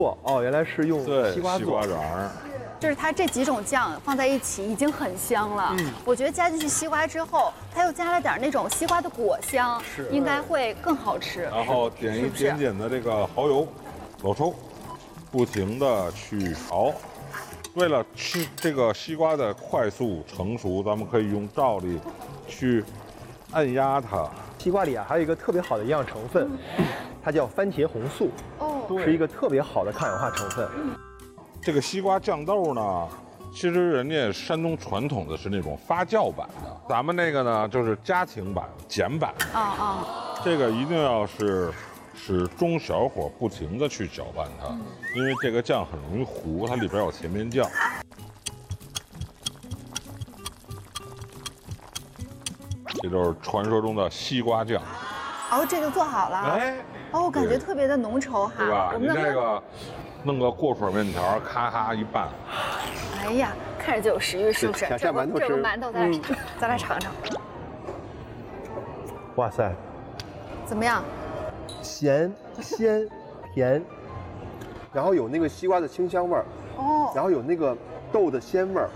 哦，原来是用西瓜做。 西瓜瓤。 就是它这几种酱放在一起已经很香了。我觉得加进去西瓜之后，它又加了点那种西瓜的果香，应该会更好吃。 然后点一点点的这个蚝油，老抽，不停的去炒。为了吃这个西瓜的快速成熟，咱们可以用罩里去按压它。 西瓜里啊还有一个特别好的营养成分，它叫番茄红素，是一个特别好的抗氧化成分。 这个西瓜酱豆呢，其实人家山东传统的是那种发酵版的，咱们那个呢就是家庭版、简版。这个一定要是使中小火不停的去搅拌它，因为这个酱很容易糊，它里边有甜面酱。这就是传说中的西瓜酱。 哦，这就做好了。 哎， 哦，感觉特别的浓稠哈。 对吧？你我们这个弄个过水面条，咔咔一拌。 哎呀，看着就有食欲，是不是？ 想下馒头吃。 这个馒头咱来尝尝。 哇塞， 怎么样？ 咸、鲜、甜，然后有那个西瓜的清香味儿，然后有那个豆的鲜味儿。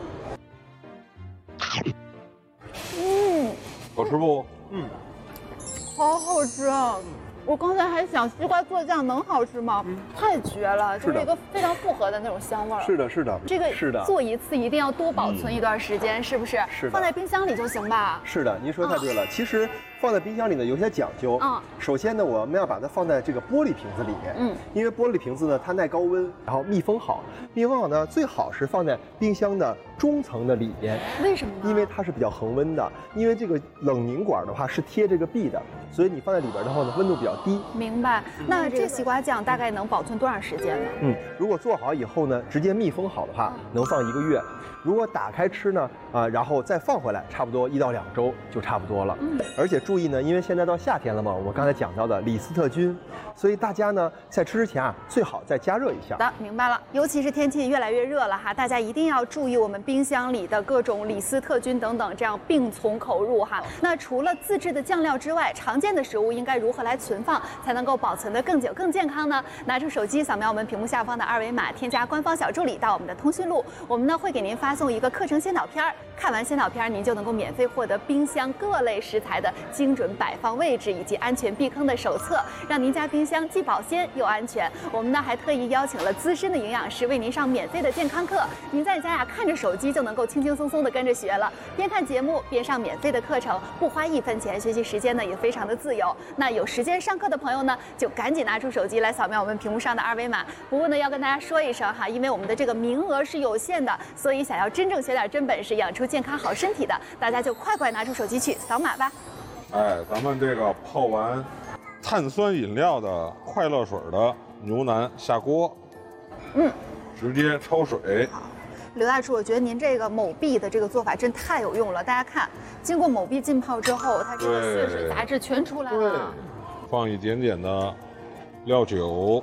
好吃不？ 好好吃啊！我刚才还想，西瓜做酱能好吃吗？太绝了，就是一个非常复合的那种香味儿。 是的，是的， 这个是的， 做一次一定要多保存一段时间，是不是？ 是的， 放在冰箱里就行吧？ 是的，您说太对了。其实放在冰箱里呢有些讲究。首先呢，我们要把它放在这个玻璃瓶子里面。因为玻璃瓶子呢它耐高温，然后密封好。密封好呢最好是放在冰箱的中层的里边。 为什么呢？ 因为它是比较恒温的。因为这个冷凝管的话是贴这个壁的，所以你放在里边的话呢温度比较低。 明白。那这个西瓜酱大概能保存多长时间呢？ 如果做好以后呢，直接密封好的话，能放1个月。如果打开吃呢，然后再放回来，差不多1到2周就差不多了。而且注意呢，因为现在到夏天了嘛，我们刚才讲到的李斯特菌，所以大家呢在吃之前啊，最好再加热一下。 好的，明白了。尤其是天气越来越热了哈，大家一定要注意我们冰箱里的各种李斯特菌等等，这样病从口入哈。那除了自制的酱料之外，常见的食物应该如何来存放，才能够保存得更久、更健康呢？拿出手机扫描我们屏幕下方的2维码，添加官方小助理到我们的通讯录，我们呢会给您发送一个课程先导片儿，看完先导片儿，您就能够免费获得冰箱各类食材的精准摆放位置以及安全避坑的手册，让您家冰箱既保鲜又安全。我们呢还特意邀请了资深的营养师为您上免费的健康课，您在家呀看着手机就能够轻轻松松的跟着学了，边看节目边上免费的课程，不花1分钱，学习时间呢也非常的自由。那有时间上课的朋友呢，就赶紧拿出手机来扫描我们屏幕上的2维码。不过呢，要跟大家说一声哈，因为我们的这个名额是有限的，所以想要真正学点真本事，养出健康好身体的，大家就快拿出手机去扫码吧。 哎，咱们这个泡完碳酸饮料的快乐水的牛腩下锅，直接焯水。 好，刘大厨，我觉得您这个某碧的这个做法真太有用了。大家看，经过某碧浸泡之后，它这个血水杂质全出来了。 放一点点的料酒，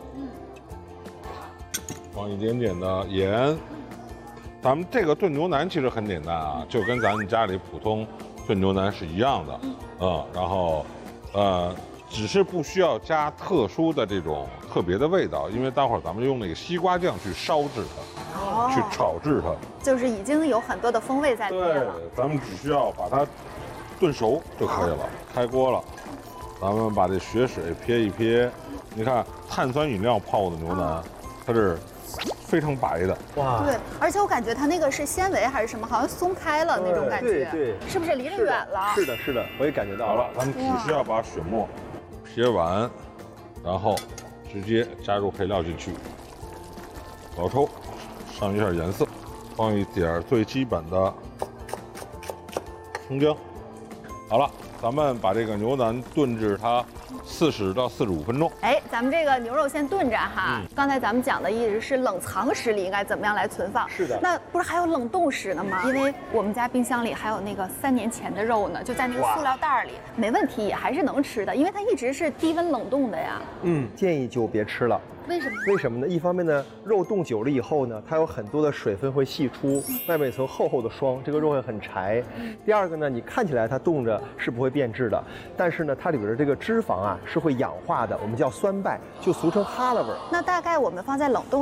放一点点的盐。咱们这个炖牛腩其实很简单啊，就跟咱们家里普通炖牛腩是一样的，然后，只是不需要加特殊的这种特别的味道，因为待会儿咱们用那个西瓜酱去烧制它，去炒制它， 就是已经有很多的风味在里面了。 对，咱们只需要把它炖熟就可以了。开锅了，咱们把这血水撇一撇，你看碳酸饮料泡的牛腩，它是非常白的。 哇， 对，而且我感觉它那个是纤维还是什么，好像松开了那种感觉， 对， 是不是离得远了？ 是的，是的，我也感觉到好了，咱们只需要把血沫撇完，然后直接加入配料进去，老抽，上一下颜色，放一点最基本的葱姜。好了，咱们把这个牛腩炖至它40到45分钟。 哎，咱们这个牛肉先炖着哈。刚才咱们讲的一直是冷藏室里应该怎么样来存放。 是的。 那不是还有冷冻室呢吗？因为我们家冰箱里还有那个3年前的肉呢，就在那个塑料袋里，没问题，也还是能吃的，因为它一直是低温冷冻的呀。 建议就别吃了。 为什么？ 为什么呢？一方面呢，肉冻久了以后呢，它有很多的水分会析出，外面有一层厚厚的霜，这个肉会很柴。第二个呢，你看起来它冻着是不会变质的，但是呢，它里边的这个脂肪是会氧化的，我们叫酸败，就俗称哈喇味儿。 那大概我们放在冷冻